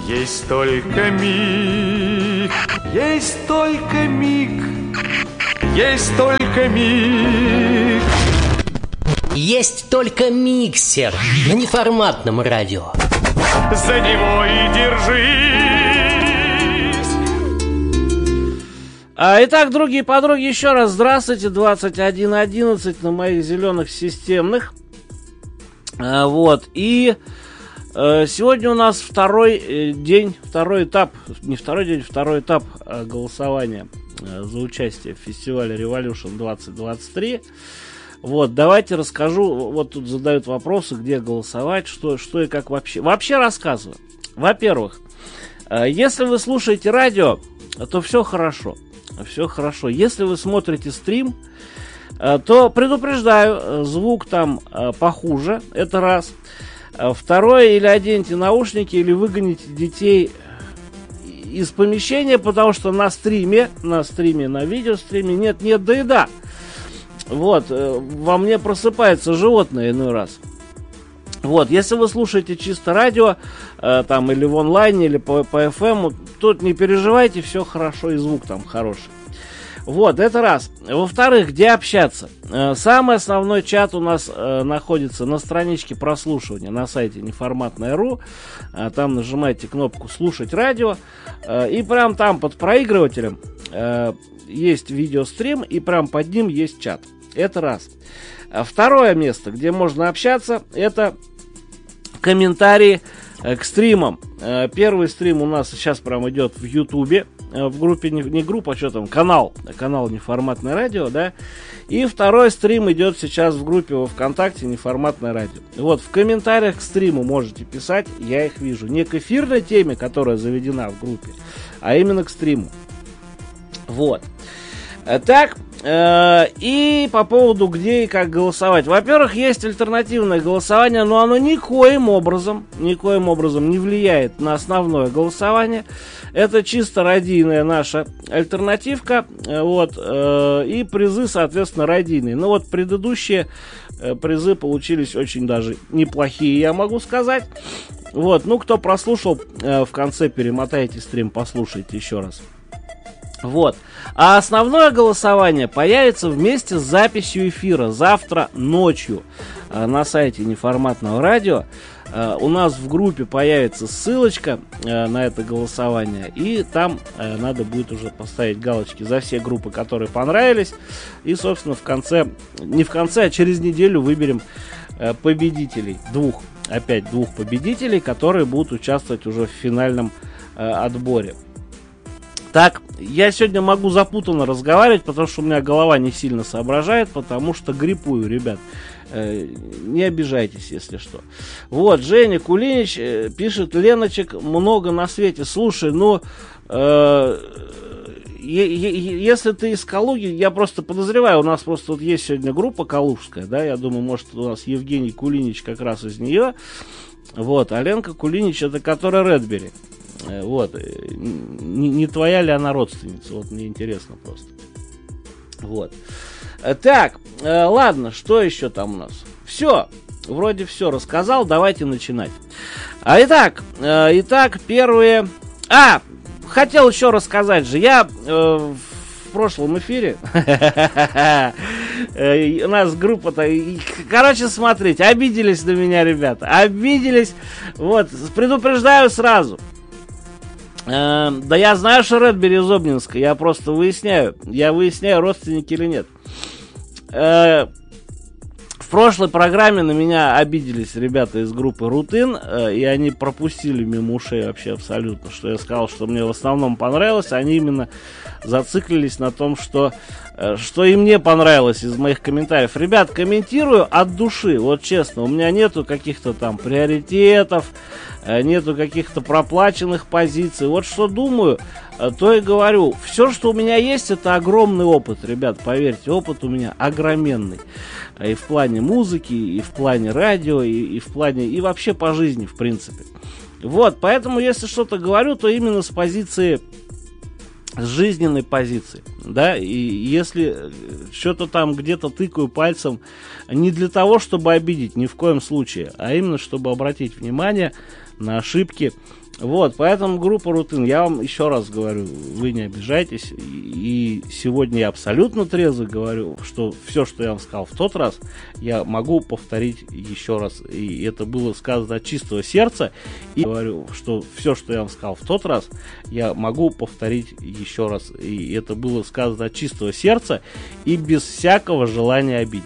Есть только миг, есть только миг, есть только миг. Есть только миксер на неформатном радио. За него и держись. Итак, другие подруги, еще раз здравствуйте. 21:11 на моих зеленых системных. Вот. И сегодня у нас второй этап голосования за участие в фестивале Revolution 2023. Вот, давайте расскажу. Вот тут задают вопросы, где голосовать, что и как вообще. Вообще рассказываю. Во-первых, если вы слушаете радио, то все хорошо. Все хорошо. Если вы смотрите стрим, то предупреждаю, звук там похуже. Это раз. Второе, или оденьте наушники, или выгоните детей из помещения, потому что на видеостриме нет, да и да. Вот, во мне просыпается животное иной раз. Вот, если вы слушаете чисто радио, там, или в онлайне, или по FM, тут не переживайте, все хорошо, и звук там хороший. Вот, это раз. Во-вторых, где общаться? Самый основной чат у нас находится на страничке прослушивания на сайте неформатная.ру. Там нажимаете кнопку «Слушать радио», и прям там под проигрывателем есть видеострим, и прям под ним есть чат. Это раз. Второе место, где можно общаться, это комментарии к стримам. Первый стрим у нас сейчас прям идет в Ютубе, в группе, не группа, а что там, канал Неформатное радио, да. И второй стрим идет сейчас в группе во ВКонтакте Неформатное радио. Вот, в комментариях к стриму можете писать, я их вижу. Не к эфирной теме, которая заведена в группе, а именно к стриму. Вот. Так, и по поводу где и как голосовать. Во-первых, есть альтернативное голосование, но оно никоим образом не влияет на основное голосование. Это чисто радийная наша альтернативка. Вот, и призы, соответственно, радийные. Ну вот, предыдущие призы получились очень даже неплохие, я могу сказать. Вот, ну, кто прослушал, в конце перемотайте стрим, послушайте еще раз. Вот. А основное голосование появится вместе с записью эфира завтра ночью на сайте Неформатного радио. У нас в группе появится ссылочка на это голосование, и там надо будет уже поставить галочки за все группы, которые понравились. И, собственно, а через неделю выберем победителей. Двух победителей, которые будут участвовать уже в финальном отборе. Так, я сегодня могу запутанно разговаривать, потому что у меня голова не сильно соображает, потому что гриппую, ребят. Не обижайтесь, если что. Вот, Женя Кулинич пишет: Леночек много на свете. Слушай, ну, если ты из Калуги, я просто подозреваю, у нас просто вот есть сегодня группа калужская, да, я думаю, может, у нас Евгений Кулинич как раз из нее. Вот, а Ленка Кулинич, это которая Редбери. Вот, не твоя ли она родственница? Вот мне интересно просто. Вот. Так, ладно, что еще там у нас? Все, вроде все рассказал, давайте начинать. Итак, первые... хотел еще рассказать же, я в прошлом эфире, у нас группа-то, короче, смотрите, обиделись на меня, ребята, обиделись, вот, предупреждаю сразу. Да я знаю, что Редбери из Обнинска, я просто выясняю, родственники или нет. В прошлой программе на меня обиделись ребята из группы Рутын, и они пропустили мимо ушей вообще абсолютно, что я сказал, что мне в основном понравилось. Они именно зациклились на том, что и мне понравилось из моих комментариев. Ребят, комментирую от души, вот честно, у меня нету каких-то там приоритетов, нету каких-то проплаченных позиций. Вот что думаю, то и говорю. Все, что у меня есть, это огромный опыт, ребят, поверьте, опыт у меня огроменный. И в плане музыки, и в плане радио, и в плане, и вообще по жизни, в принципе. Вот, поэтому, если что-то говорю, то именно с позиции, с жизненной позиции, да, и если что-то там где-то тыкаю пальцем, не для того, чтобы обидеть, ни в коем случае, а именно, чтобы обратить внимание на ошибки Вот, поэтому группа Рутын, я вам еще раз говорю, вы не обижайтесь. И сегодня я абсолютно трезвый говорю, что все, что я вам сказал в тот раз, я могу повторить еще раз. И это было сказано от чистого сердца. И говорю, что все, что я вам сказал в тот раз, я могу повторить еще раз. И это было сказано от чистого сердца и без всякого желания обидеть.